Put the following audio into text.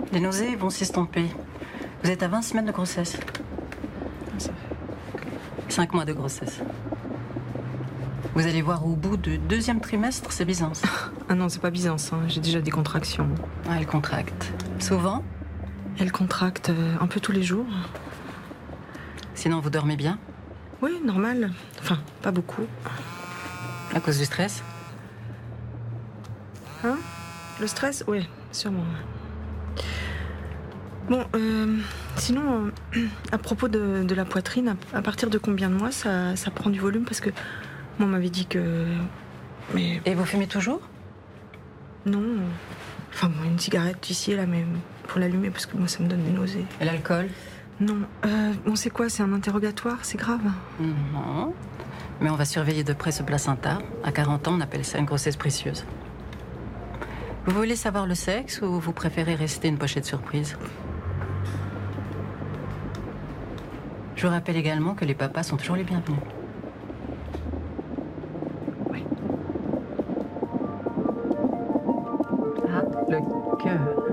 Les nausées vont s'estomper. Vous êtes à 20 semaines de grossesse. 5 mois de grossesse. Vous allez voir au bout du 2e trimestre, c'est Byzance. Ah non, c'est pas Byzance, hein. J'ai déjà des contractions. Ah, elle contracte. Souvent? Elle contracte un peu tous les jours. Sinon, vous dormez bien? Oui, normal. Enfin, pas beaucoup. À cause du stress? Hein? Le stress? Oui, sûrement. Bon, sinon, à propos de la poitrine, à partir de combien de mois ça prend du volume? Parce que moi, on m'avait dit que... Mais... Et vous fumez toujours? Non. Enfin, bon, une cigarette ici et là, mais pour l'allumer, parce que moi, ça me donne des nausées. Et l'alcool? Non. Bon, c'est quoi? C'est un interrogatoire? C'est grave? Non. Mais on va surveiller de près ce placenta. À 40 ans, on appelle ça une grossesse précieuse. Vous voulez savoir le sexe ou vous préférez rester une pochette surprise? Je vous rappelle également que les papas sont toujours les bienvenus. Oui. Ah, le cœur.